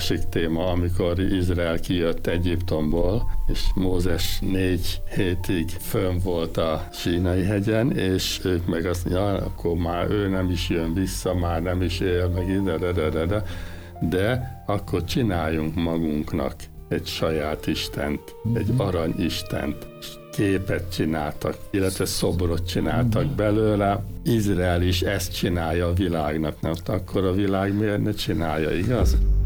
másik téma, amikor Izrael kijött Egyiptomból, és Mózes 4 hétig fönn volt a Sínai hegyen, és ők meg azt mondja, akkor már ő nem is jön vissza, már nem is él, meg ide, de akkor csináljunk magunknak egy saját istent, egy aranyistent, képet csináltak, illetve szobrot csináltak belőle. Izrael is ezt csinálja a világnak, nem? Akkor a világ miért ne csinálja, igaz?